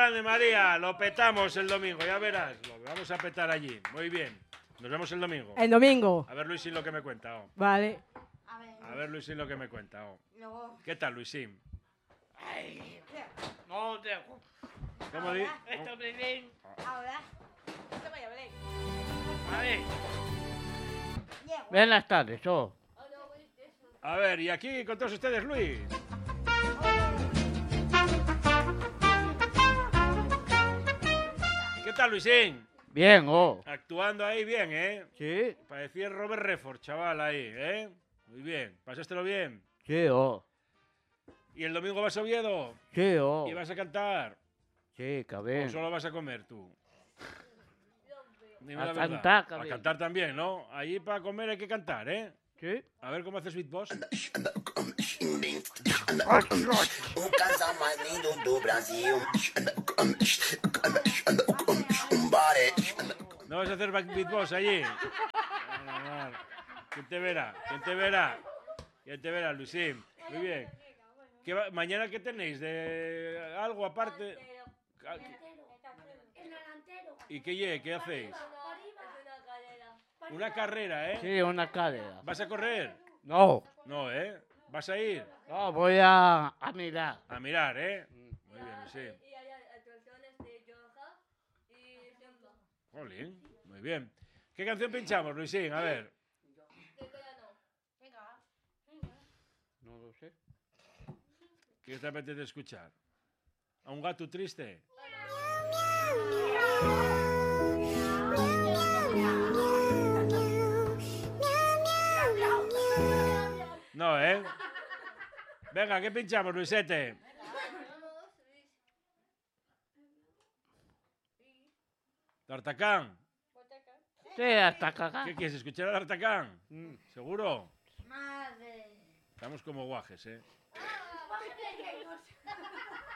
Grande, María. Lo petamos el domingo, ya verás. Lo vamos a petar allí. Muy bien. Nos vemos el domingo. El domingo. A ver, Luisín, lo que me cuenta. Oh. Vale. A ver, Luisín, lo que me cuenta. Oh. ¿Qué tal, Luisín? Ay, no dejo. ¿Cómo di? Esto me ven. Ahora. A ver. Buenas tardes, A ver, y aquí con todos ustedes, Luis. ¿Qué tal, Luisín? Bien, Actuando ahí bien, ¿eh? Sí. Parecía Robert Redford, chaval, ahí, ¿eh? Muy bien. ¿Pasástelo bien? Sí, ¿Y el domingo vas a Oviedo? Sí, ¿Y vas a cantar? Sí, ¿O cabrón. solo vas a comer tú? Dime A la verdad. cantar, A cabrón. cantar también, ¿no? Allí para comer hay que cantar, ¿eh? Sí. A ver cómo haces beatbox. O casal mais lindo do Brasil. ¿No vas a hacer beatbox allí? Vale. ¿Quién te verá? ¿Quién te verá? ¿Quién te verá, Luisín? Muy bien. ¿Mañana qué tenéis? ¿De algo aparte? ¿Y qué hacéis? Una carrera, ¿eh? Sí, una cadera. ¿Vas a correr? No. No, ¿eh? ¿Vas a ir? No, voy a mirar. A mirar, ¿eh? Muy bien, Luisín. Jolín, muy bien. ¿Qué canción pinchamos, Luisín? A ver. No lo sé. ¿Qué te apetece escuchar? ¿A un gato triste? No, ¿eh? Venga, ¿qué pinchamos, Luisete? ¿D'Artacán? Sí, hasta cagar. ¿Qué quieres, escuchar a D'Artacán? ¿Seguro? Madre. Estamos como guajes, ¿eh?